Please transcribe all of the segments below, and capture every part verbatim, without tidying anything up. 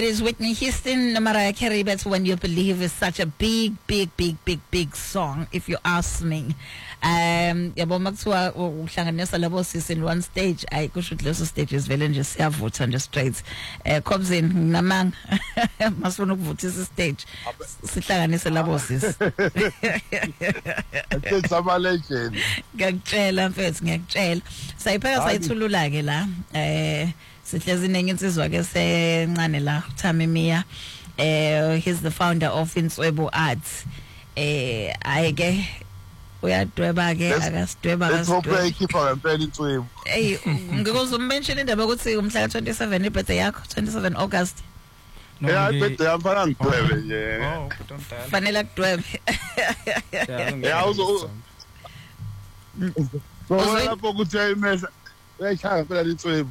It is Whitney Houston, Mariah Carey. That's When You Believe is such a big, big, big, big, big song, if you ask me. Um, yabo makuthiwa uhlanganisa labo sisi in one stage. I kusho ukuthi leso stage is vele nje siyavutha nje straight. Eh Khobzeni nginamanga masifuna ukuvuthisa stage. Sihlanganise labo sisi. It's a legend. Ngiyakutshela mfethu ngiyakutshela. Sayipheka sayithulula ke la. Eh sihlezi nenye insizwa ke sencane la Thamimiya. Eh he's the founder of Inswebo Arts. Eh ayike uyadweba ke akasidweba akasidweba ikhipha ngempela Inswebo. Hey ngikuzomention indaba ukuthi umhla ka twenty-seven ibirthday yakho twenty-seven August. Yeah, ibirthday yami fanele ngidwebe nje. Oh, kudondala. Fanele akudwebe. Yeah, uzo So lapho ukuthi ayimesa uyayishaya phela Inswebo.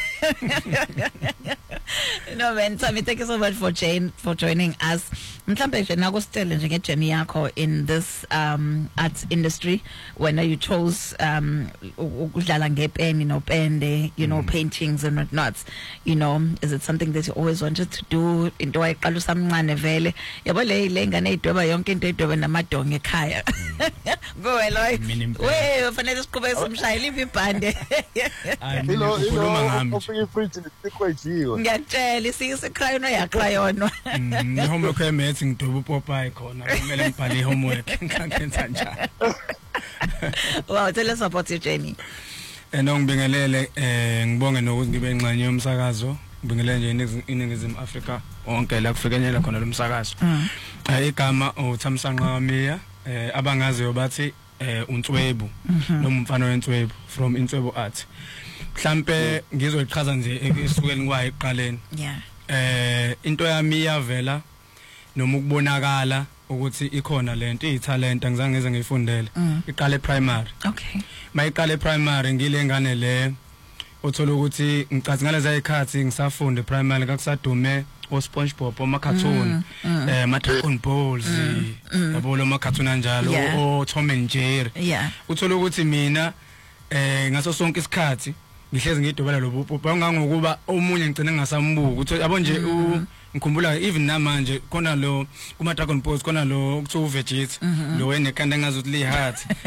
No man, Tommy, thank you so much for Jane for joining us. Mhlambe nje nakustele nje ngejourney yakho in this um arts industry when you chose um ukudlala ngepeni nopende, you know, mm. paintings and whatnot. You know, is it something that you always wanted to do? Into ayiqala usamncane vele. Yabo le lengane idweba yonke into idweba namadonga ekhaya. Go Eloy. We fanele siqhubeke somshayeli ibhande. Ilo ilo ufike free sikwejiwe. Ngiyatshela isikhaya no yakhayona. Mhm, homework emethi ngiduba uPopeye khona kumele ngibhale homework ngikankenza njalo. Wow, tell us about your journey. Eno ngibingelele eh ngibonge nokuthi ngibe engxenye yomsakazo, ngibingelele nje iningizimu Africa onke la kufikenyela khona lo msakazo. Eh igama uThamsanqa Miya eh abangaziyo bathi eh uNtswebu noma umfana weNtswebu from Inswebo Art. Mhlambe ngizoyichaza nje esukeni kwayo eqaleni. Yeah. Eh into yami iyavela noma ukubonakala ukuthi ikhona lento italent angizange ngeze ngifundele. Iqale primary. Okay. Mayiqale primary ngile ngane le uthola ukuthi ngicathi ngalezi ikhathi ngisafunde primary kakusadume o SpongeBob o cartoon eh ma Dragon Balls yabo lo ma cartoon anjalo o Tom and Jerry. Yeah. Uthola ukuthi mina eh ngaso sonke isikhathi ngihlezi ngidobela lo bupho ngangokuba omunye ngicene ngasambuka ukuthi yabo nje ngikhumbula even namanje khona lo kuma Dragon Balls khona lo kuthiwa uVegeta lo wena kanti engazuthi li heart